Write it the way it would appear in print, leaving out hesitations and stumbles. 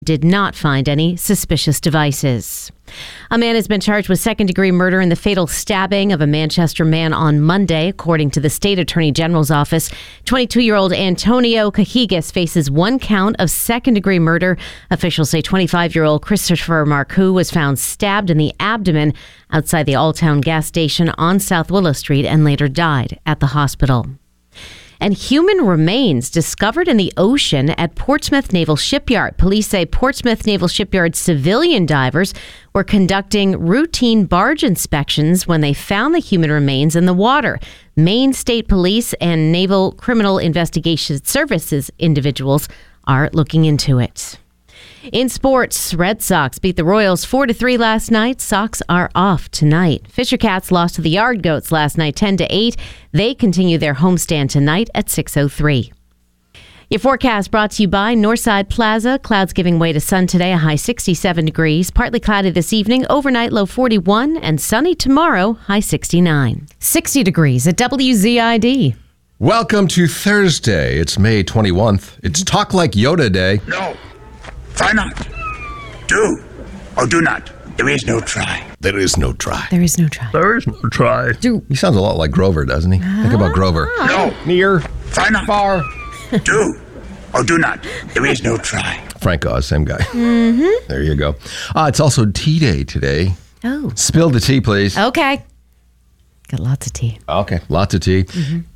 did not find any suspicious devices. A man has been charged with second-degree murder in the fatal stabbing of a Manchester man on Monday, according to the State Attorney General's office. 22-year-old Antonio Cajigas faces one count of second-degree murder. Officials say 25-year-old Christopher Marcoux was found stabbed in the abdomen outside the Alltown gas station on South Willow Street and later died at the hospital. And human remains discovered in the ocean at Portsmouth Naval Shipyard. Police say Portsmouth Naval Shipyard civilian divers were conducting routine barge inspections when they found the human remains in the water. Maine State Police and Naval Criminal Investigation Services individuals are looking into it. In sports, Red Sox beat the Royals 4-3 last night. Sox are off tonight. Fisher Cats lost to the Yard Goats last night 10-8. They continue their homestand tonight at 6:03. Your forecast brought to you by Northside Plaza. Clouds giving way to sun today, a high 67 degrees. Partly cloudy this evening, overnight low 41, and sunny tomorrow, high 69. 60 degrees at WZID. Welcome to Thursday. It's May 21st. It's Talk Like Yoda Day. No. Try not. Do or do not. There is no try. There is no try. There is no try. There is no try. He sounds a lot like Grover, doesn't he? Think about Grover. No. Near. Try not. Far. Do or do not. There is no try. Frank Oz, same guy. Mm-hmm. There you go. It's also tea day today. Oh. Spill the tea, please. Okay. Got lots of tea. Okay, lots of tea. Mm-hmm.